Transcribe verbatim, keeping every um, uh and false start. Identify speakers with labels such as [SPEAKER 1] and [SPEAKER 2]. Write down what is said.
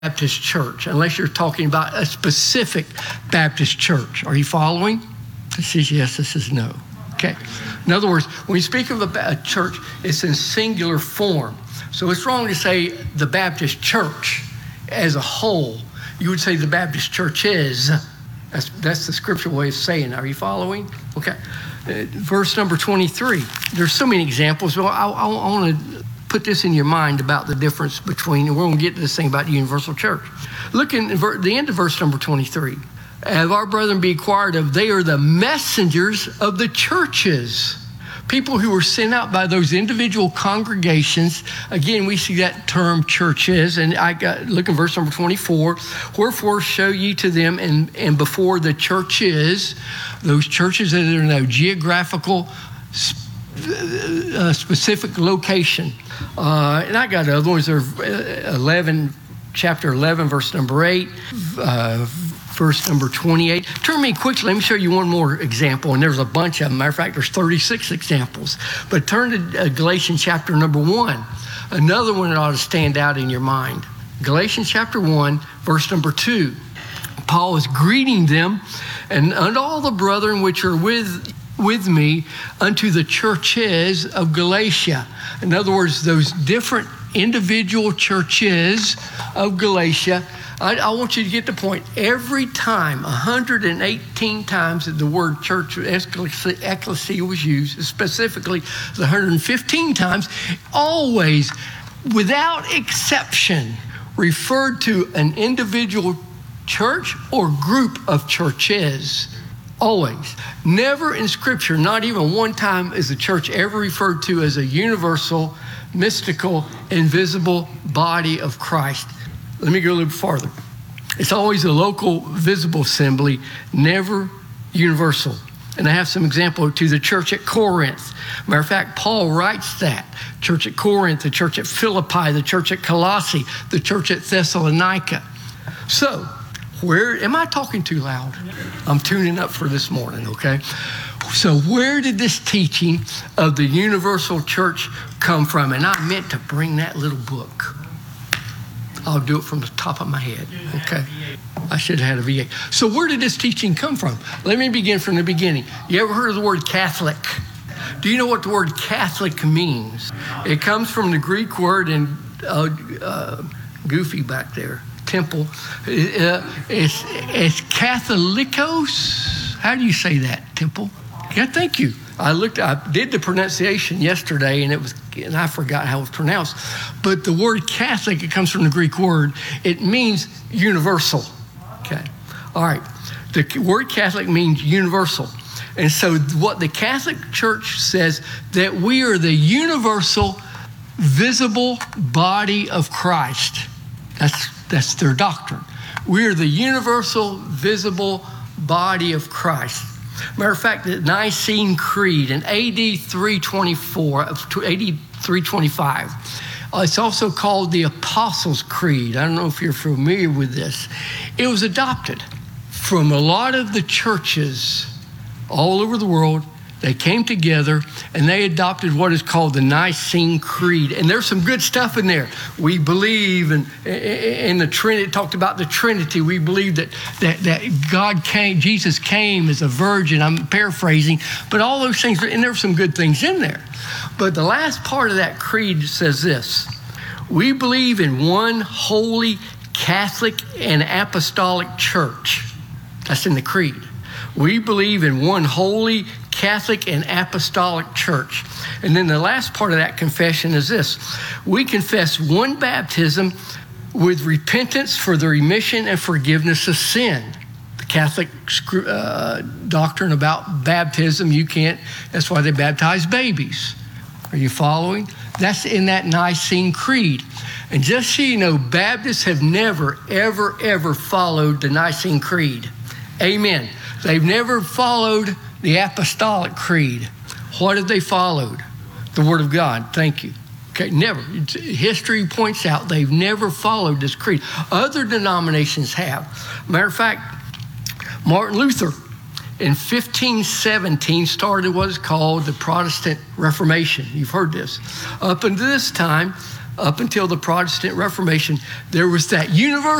[SPEAKER 1] Baptist church, unless you're talking about a specific Baptist church. Are you following? This is yes, this is no. Okay. In other words, when you speak of a, a church, it's in singular form. So it's wrong to say the Baptist church as a whole. You would say the Baptist church is. That's, that's the scriptural way of saying it. Are you following? Okay. Uh, verse number twenty-three. There's so many examples. Well, I, I, I want to put this in your mind about the difference between, and we're going to get to this thing about the universal church. Look in the end of verse number twenty-three. Have our brethren be acquired of, they are the messengers of the churches. People who were sent out by those individual congregations. Again, we see that term churches, and I got, look in verse number twenty-four. Wherefore show ye to them and, and before the churches, those churches that are in no geographical uh, specific location. Uh, and I got other ones. There are eleven, chapter eleven, verse number eight, uh, verse number twenty-eight. Turn me quickly. Let me show you one more example. And there's a bunch of them. Matter of fact, there's thirty-six examples. But turn to uh, Galatians chapter number one. Another one that ought to stand out in your mind. Galatians chapter one, verse number two. Paul is greeting them, and unto all the brethren which are with with me unto the churches of Galatia. In other words, those different individual churches of Galatia. I, I want you to get the point. Every time, one hundred eighteen times that the word church, ecclesia, was used, specifically the one hundred fifteen times, always, without exception, referred to an individual church or group of churches. Always. Never in Scripture, not even one time, is the church ever referred to as a universal, mystical, invisible body of Christ. Let me go a little farther. It's always a local, visible assembly, never universal. And I have some example to the church at Corinth. Matter of fact, Paul writes that. Church at Corinth, the church at Philippi, the church at Colossae, the church at Thessalonica. So, where, am I talking too loud? I'm tuning up for this morning, okay? So where did this teaching of the universal church come from? And I meant to bring that little book. I'll do it from the top of my head, okay? I should have had a V eight. So where did this teaching come from? Let me begin from the beginning. You ever heard of the word Catholic? Do you know what the word Catholic means? It comes from the Greek word, and uh, uh, Goofy back there, temple. Uh, it's, it's Catholicos. How do you say that, temple? Yeah, thank you. I looked, I did the pronunciation yesterday, and it was, and I forgot how it was pronounced. But the word Catholic, it comes from the Greek word. It means universal. Okay. All right. The word Catholic means universal. And so what the Catholic Church says, that we are the universal, visible body of Christ. That's That's their doctrine. We are the universal, visible body of Christ. Matter of fact, the Nicene Creed in A D three twenty-four, A D three twenty-five, uh, it's also called the Apostles' Creed. I don't know if you're familiar with this. It was adopted from a lot of the churches all over the world. They came together and they adopted what is called the Nicene Creed. And there's some good stuff in there. We believe in, in the Trinity. It talked about the Trinity. We believe that, that, that God came, Jesus came as a virgin. I'm paraphrasing, but all those things, and there's some good things in there. But the last part of that creed says this: we believe in one holy, Catholic, and apostolic church. That's in the creed. We believe in one holy, Catholic, and apostolic church. And then the last part of that confession is this: we confess one baptism with repentance for the remission and forgiveness of sin. The Catholic uh, doctrine about baptism, you can't, that's why they baptize babies. Are you following? That's in that Nicene Creed. And just so you know, Baptists have never, ever, ever followed the Nicene Creed. Amen. They've never followed the Apostolic Creed. What have they followed? The Word of God. Thank you. Okay, never. History points out they've never followed this creed. Other denominations have. Matter of fact, Martin Luther in fifteen seventeen started what is called the Protestant Reformation. You've heard this. Up until this time, up until the Protestant Reformation, there was that universal